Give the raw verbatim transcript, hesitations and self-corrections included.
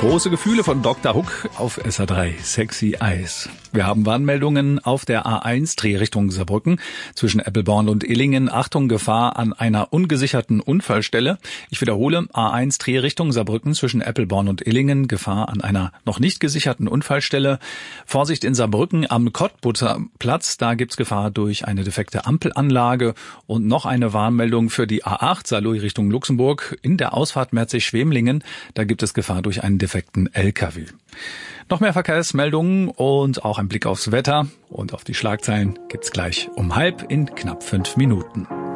Große Gefühle von Doktor Hook auf S A drei. Sexy Eyes. Wir haben Warnmeldungen auf der A eins Drehrichtung Saarbrücken zwischen Eppelborn und Illingen. Achtung, Gefahr an einer ungesicherten Unfallstelle. Ich wiederhole, A eins Drehrichtung Saarbrücken zwischen Eppelborn und Illingen. Gefahr an einer noch nicht gesicherten Unfallstelle. Vorsicht in Saarbrücken am Kottbutter Platz. Da gibt's Gefahr durch eine defekte Ampelanlage. Und noch eine Warnmeldung für die A acht Saarlouis Richtung Luxemburg. In der Ausfahrt Merzig-Schwemlingen. Da gibt es Gefahr durch einen defekten L K W. Noch mehr Verkehrsmeldungen und auch ein Blick aufs Wetter und auf die Schlagzeilen gibt's gleich um halb in knapp fünf Minuten.